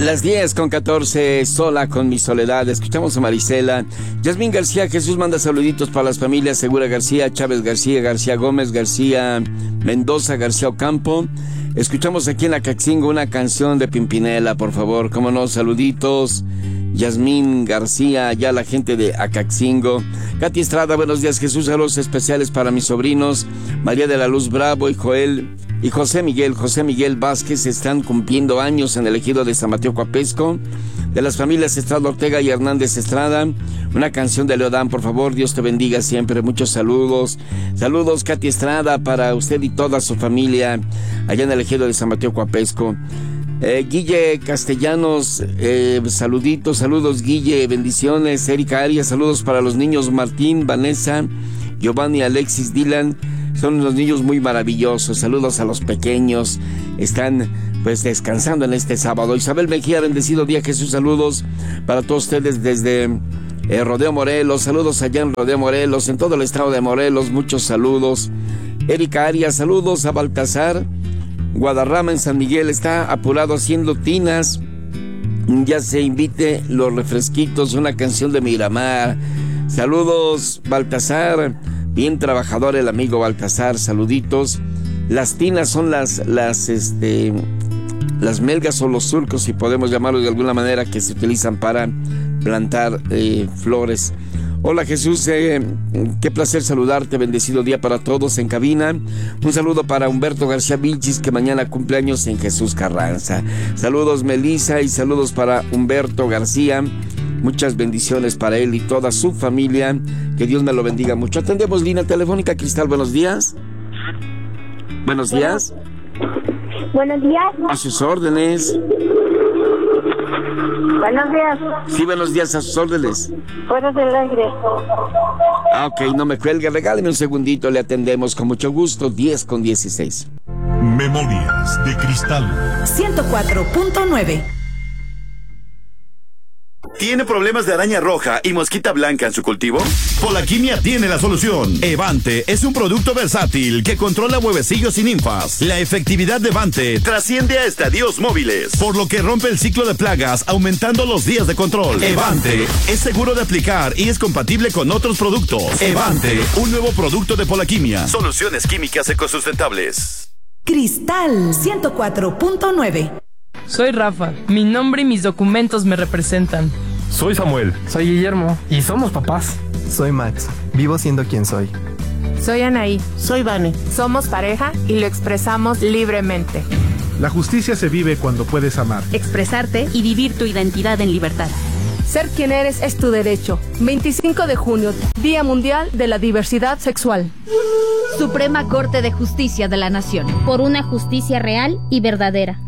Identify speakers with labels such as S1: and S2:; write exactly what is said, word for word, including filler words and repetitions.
S1: Las diez con catorce, sola con mi soledad. Escuchamos a Marisela. Yasmín García, Jesús manda saluditos para las familias Segura García, Chávez García, García Gómez, García Mendoza, García Ocampo. Escuchamos aquí en Acaxingo una canción de Pimpinela, por favor. Cómo no, saluditos. Yasmín García, ya la gente de Acaxingo. Katy Estrada, buenos días, Jesús. Saludos especiales para mis sobrinos María de la Luz Bravo y Joel y José Miguel. José Miguel Vázquez están cumpliendo años en el ejido de San Mateo Coapesco. De las familias Estrada Ortega y Hernández Estrada, una canción de Leodán, por favor. Dios te bendiga siempre. Muchos saludos. Saludos, Katy Estrada, para usted y toda su familia allá en el ejido de San Mateo Coapesco. Eh, Guille Castellanos, eh, saluditos, saludos Guille, bendiciones. Erika Arias, saludos para los niños Martín, Vanessa, Giovanni, Alexis, Dylan. Son unos niños muy maravillosos. Saludos a los pequeños. Están pues descansando en este sábado. Isabel Mejía, bendecido día, Jesús. Saludos para todos ustedes desde eh, Rodeo Morelos. Saludos allá en Rodeo Morelos, en todo el estado de Morelos. Muchos saludos. Erika Arias, saludos a Baltasar Guadarrama en San Miguel. Está apurado haciendo tinas. Ya se invite los refresquitos, una canción de Miramar. Saludos, Baltasar. Bien trabajador el amigo Baltasar, saluditos. Las tinas son las, las, este, las melgas o los surcos, si podemos llamarlo de alguna manera, que se utilizan para plantar eh, flores. Hola Jesús, eh, qué placer saludarte, bendecido día para todos en cabina. Un saludo para Humberto García Vilchis, que mañana cumpleaños en Jesús Carranza. Saludos Melissa y saludos para Humberto García. Muchas bendiciones para él y toda su familia. Que Dios me lo bendiga mucho. Atendemos línea telefónica. Cristal, buenos días. Buenos días.
S2: Buenos días.
S1: A sus órdenes.
S2: Buenos días.
S1: Sí, buenos días, a sus órdenes.
S2: Fuera del aire.
S1: Ah, ok, no me cuelgue. Regáleme un segundito, le atendemos con mucho gusto. diez con dieciséis.
S3: Memorias de Cristal.
S4: ciento cuatro punto nueve.
S5: ¿Tiene problemas de araña roja y mosquita blanca en su cultivo?
S3: Polaquimia tiene la solución. Evante es un producto versátil que controla huevecillos y ninfas. La efectividad de Evante
S5: Trasciende a estadios móviles,
S3: por lo que rompe el ciclo de plagas, aumentando los días de control. Evante es seguro de aplicar y es compatible con otros productos. Evante, un nuevo producto de Polaquimia.
S5: Soluciones químicas ecosustentables.
S4: Cristal ciento cuatro punto nueve.
S6: Soy Rafa, mi nombre y mis documentos me representan.
S7: Soy Samuel.
S8: Soy Guillermo.
S7: Y somos papás.
S8: Soy Max. Vivo siendo quien soy.
S9: Soy Anaí.
S10: Soy Vane.
S9: Somos pareja y lo expresamos libremente.
S11: La justicia se vive cuando puedes amar,
S12: expresarte y vivir tu identidad en libertad.
S13: Ser quien eres es tu derecho. veinticinco de junio, Día Mundial de la Diversidad Sexual.
S14: Suprema Corte de Justicia de la Nación.
S15: Por una justicia real y verdadera.